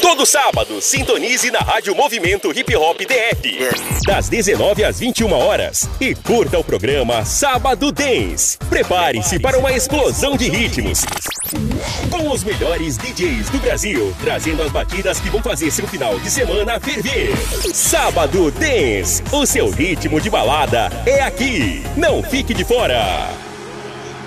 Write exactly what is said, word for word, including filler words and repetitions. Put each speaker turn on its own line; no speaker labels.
Todo sábado, sintonize na Rádio Movimento Hip Hop D F, das dezenove às vinte e uma horas, e curta o programa Sábado Dance. Prepare-se para uma explosão de ritmos, com os melhores D Js do Brasil, trazendo as batidas que vão fazer seu final de semana ferver. Sábado Dance, o seu ritmo de balada é aqui. Não fique de fora.